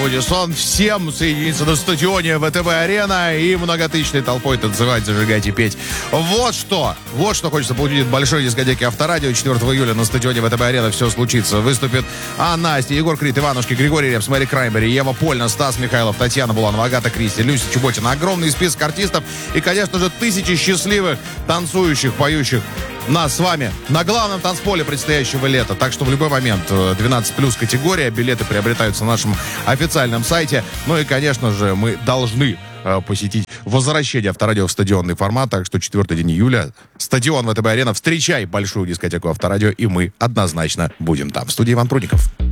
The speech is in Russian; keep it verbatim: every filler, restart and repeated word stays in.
в унисон всем соединиться на стадионе ВТБ-арена и многотысячной толпой танцевать, зажигать и петь. Вот что, вот что хочется получить от большой дискотеки Авторадио. четвёртого июля на стадионе ВТБ-арена все случится. Выступит а, Настя, Егор Крид, Иванушки, Григорий Репс, Мэри Краймбери, Ева Польна, Стас Михайлов, Татьяна Буланова, Агата Кристи, Люся Чеботина. Огромный список артистов и, конечно же, тысячи счастливых, танцующих, поющих нас с вами на главном танцполе предстоящего лета. Так что в любой момент двенадцать плюс категория. Билеты приобретаются на нашем официальном сайте. Ну и, конечно же, мы должны э, посетить возвращение Авторадио в стадионный формат. Так что четвёртый день июля, стадион ВТБ-арена. Встречай большую дискотеку Авторадио, и мы однозначно будем там. В студии Иван Прудников.